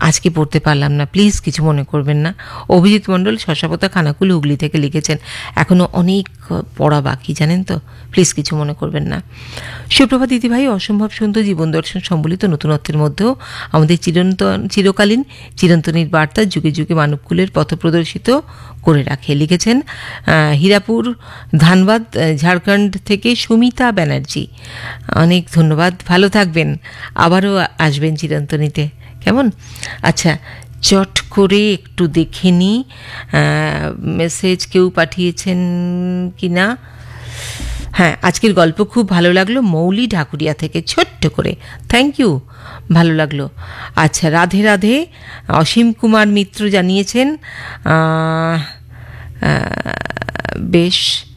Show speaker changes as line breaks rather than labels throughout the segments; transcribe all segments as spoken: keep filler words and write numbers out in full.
আজকে পড়তে পারলাম না, প্লিজ কিছু মনে করবেন না। অভিজিৎ মণ্ডল শশাপোতা খানাকুল হুগলি থেকে লিখেছেন, এখনও অনেক পড়া বাকি, জানেন তো, প্লিজ কিছু মনে করবেন না। সুপ্রভাত দিদিভাই, অসম্ভব সুন্দর জীবন দর্শন সম্বলিত নতুনত্বের মধ্যেও আমাদের চিরন্তন চিরকালীন চিরন্তনীর বার্তা যুগে যুগে মানবকুলের পথ প্রদর্শিত করে রাখে, লিখেছেন হীরাপুর ধানবাদ ঝাড়খণ্ড থেকে সুমিতা ব্যানার্জি। অনেক ধন্যবাদ, ভালো থাকবেন, আবারও আসবেন চিরন্তনীতে, কেমন? আচ্ছা, চট করে একটু দেখে নিই মেসেজ কেউ পাঠিয়েছেন কি না। হ্যাঁ, আজকের গল্প খুব ভালো লাগলো, মৌলি ঢাকুরিয়া থেকে, ছোট্ট করে, থ্যাংক ইউ, ভালো লাগলো। আচ্ছা, রাধে রাধে, অসীম কুমার মিত্র জানিয়েছেন বেশ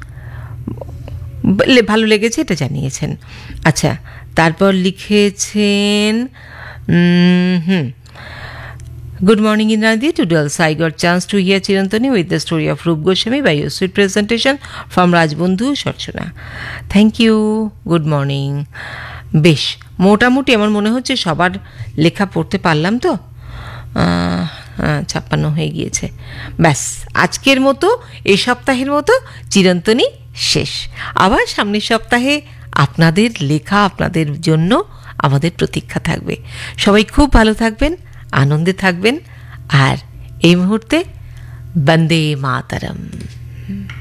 ভালো লেগেছে, এটা জানিয়েছেন। আচ্ছা, তারপর লিখেছেন হুম Good morning, Indradi. Today also I got chance to hear Chirantani with the story of Rup Goswami by your sweet presentation from Rajbandhu Shorchuna. Thank you. Good morning. বেশ, মোটামুটি আমার মনে হচ্ছে সবার লেখা পড়তে পারলাম তো, ছাপ্পান্ন হয়ে গিয়েছে। ব্যাস, আজকের মতো, এই সপ্তাহের মতো চিরন্তনী শেষ। আবার সামনের সপ্তাহে আপনাদের লেখা, আপনাদের জন্য আমাদের প্রতীক্ষা থাকবে। সবাই খুব ভালো থাকবেন, আনন্দে থাকবেন, আর এই মুহূর্তে বন্দে মাতরম।